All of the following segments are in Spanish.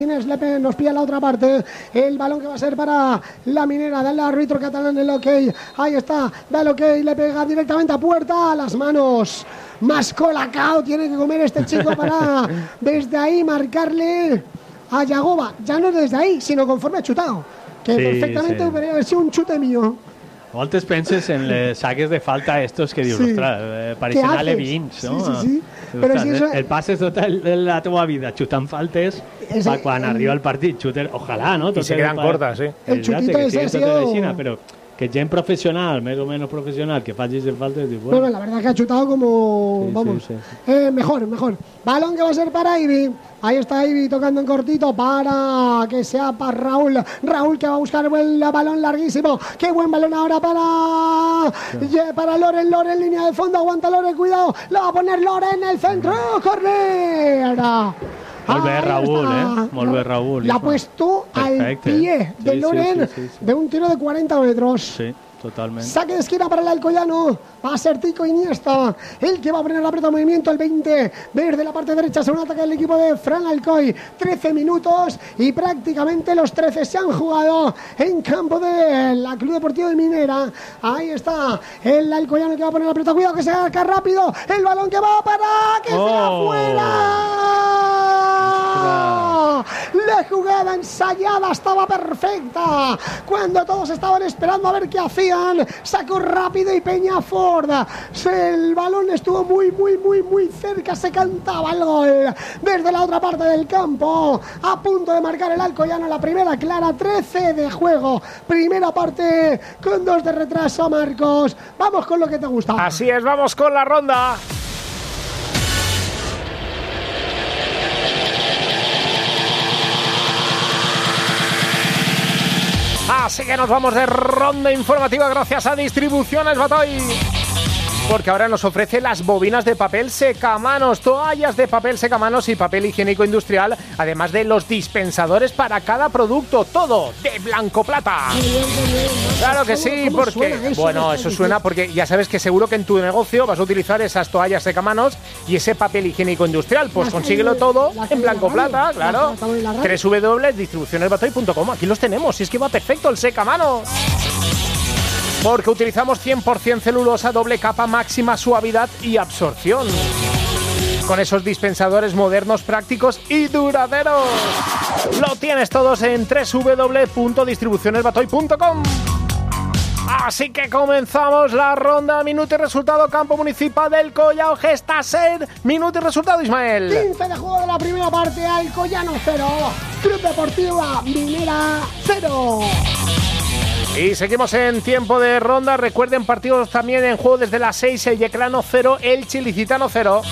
Nos pilla la otra parte. El balón que va a ser para la Minera. Dale al árbitro catalán el ok. Ahí está. Da el ok. Le pega directamente a puerta. A las manos. Más colacao tiene que comer este chico para desde ahí marcarle a Yagoba. Ya no desde ahí, sino conforme ha chutado. Que sí, perfectamente podría haber sido un chute mío. Moltes penses en les saques de falta estos que dius, ostres, pareixen alevins, no? Sí. Però si eso... El passes tota la teva vida xutant faltes para quan arriba el partit xuten, ojalà, no? Y se quedan cortas, sí. El chutito ese ha sido... Pero que gent profesional, més o menos profesional, que facis el faltes, dius, bueno, la verdad que ha chutado como... Sí, vamos, sí. Mejor. Balón que va a ser para Ivy. Ahí está Ivy tocando en cortito para que sea para Raúl. Raúl que va a buscar el balón larguísimo. Qué buen balón ahora para Loren. Loren, línea de fondo. Aguanta Loren, cuidado. La va a poner Loren en el centro. ¡Corner! Molt bé, Raúl, Molt bé, Raúl. La ha puesto al pie de Loren de un tiro de 40 metros. Sí. Totalmente. Saque de esquina para el Alcoyano. Va a ser Tico Iniesta el que va a poner la pelota en movimiento. El 20 desde la parte derecha. Segundo ataque del equipo de Fran Alcoy. 13 minutos y prácticamente los 13 se han jugado en campo de la Club Deportivo de Minera. Ahí está el Alcoyano que va a poner la pelota. Cuidado que se acerca rápido. El balón que va para que sea fuera. La jugada ensayada estaba perfecta. Cuando todos estaban esperando a ver qué hacían, sacó rápido y Peñafort. El balón estuvo muy cerca. Se cantaba el gol desde la otra parte del campo. A punto de marcar el Alcoyano la primera clara. 13 de juego. Primera parte con 2 de retraso, Marcos. Vamos con lo que te gusta. Así es, vamos con la ronda. Así que nos vamos de ronda informativa gracias a Distribuciones Batoy. Porque ahora nos ofrece las bobinas de papel secamanos, toallas de papel secamanos y papel higiénico industrial, además de los dispensadores para cada producto, todo de blanco plata. Claro que sí, porque bueno, eso suena porque ya sabes que seguro que en tu negocio vas a utilizar esas toallas secamanos y ese papel higiénico industrial, pues consíguelo todo en blanco plata, claro. www.distribucionesbatoy.com, aquí los tenemos, y es que va perfecto el secamanos. Porque utilizamos 100% celulosa, doble capa, máxima suavidad y absorción. Con esos dispensadores modernos, prácticos y duraderos. Lo tienes todos en www.distribucionesbatoy.com. Así que comenzamos la ronda. Minuto y resultado. Campo Municipal del Collao, Gestaser. Minuto y resultado, Ismael. 15 de juego de la primera parte. Alcoyano 0. Club Deportiva Minera 0. Y seguimos en tiempo de ronda. Recuerden, partidos también en juego desde las 6. El Yeclano 0, el Chilicitano 0.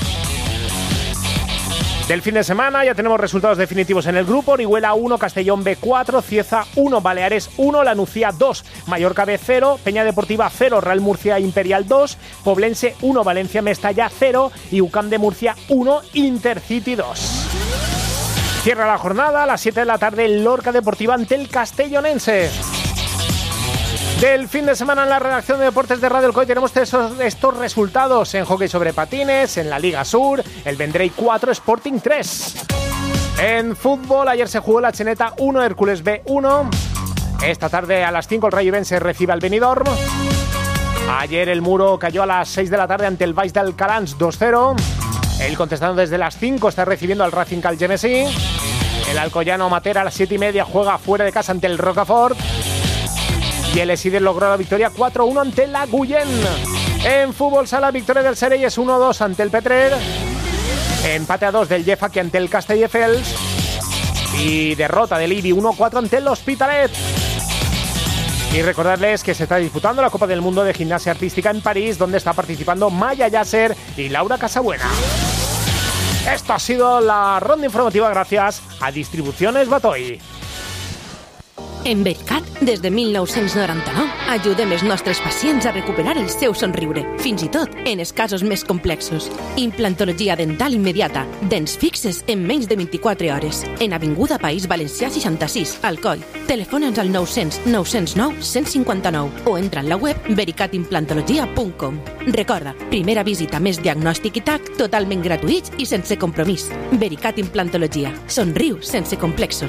Del fin de semana ya tenemos resultados definitivos en el grupo. Orihuela 1, Castellón B 4, Cieza 1, Baleares 1, La Nucía 2, Mallorca B 0, Peña Deportiva 0, Real Murcia Imperial 2, Poblense 1, Valencia Mestalla 0 y UCAM de Murcia 1, Intercity 2. Cierra la jornada a las 7 de la tarde el Lorca Deportiva ante el Castellonense. Del fin de semana en la redacción de Deportes de Radio Alcoy tenemos estos resultados en hockey sobre patines, en la Liga Sur, el Vendrell 4, Sporting 3. En fútbol, ayer se jugó la Cheneta 1, Hércules B 1. Esta tarde a las 5 el Rayo Ibense recibe al Benidorm. Ayer el Muro cayó a las 6 de la tarde ante el Valls d'Alcaraz 2-0. El Contestado desde las 5 está recibiendo al Racing Calgemesí. El Alcoyano Matera a las 7:30 juega fuera de casa ante el Rocafort. Y el Esider logró la victoria 4-1 ante la Guyen. En fútbol sala, victoria del Sereyes 1-2 ante el Petrer. Empate a 2 del Jeffaki ante el Castelldefels. Y derrota del Ibi 1-4 ante el Hospitalet. Y recordarles que se está disputando la Copa del Mundo de Gimnasia Artística en París, donde está participando Maya Yasser y Laura Casabuena. Esto ha sido la ronda informativa gracias a Distribuciones Batoy. En Vericat, des de 1999, ajudem els nostres pacients a recuperar el seu somriure, fins i tot en els casos més complexos. Implantologia dental immediata, dents fixes en menys de 24 hores. En Avinguda País Valencià 66, Alcoi. Telefona'ns al 900 909 159 o entra en la web vericatimplantologia.com. Recorda, primera visita més diagnòstic i TAC totalment gratuïts i sense compromís. Vericat Implantologia. Somriu sense complexos.